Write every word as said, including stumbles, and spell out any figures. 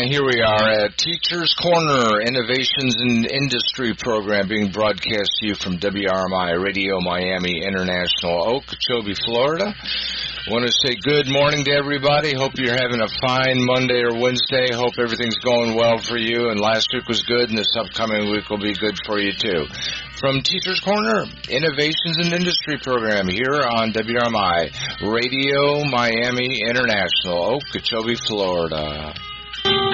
And here we are at Teachers Corner, Innovations in Industry program being broadcast to you from W R M I Radio Miami International, Okeechobee, Florida. I want to say good morning to everybody. Hope you're having a fine Monday or Wednesday. Hope everything's going well for you. And last week was good, and this upcoming week will be good for you, too. From Teachers Corner, Innovations in Industry program here on W R M I Radio Miami International, Okeechobee, Florida.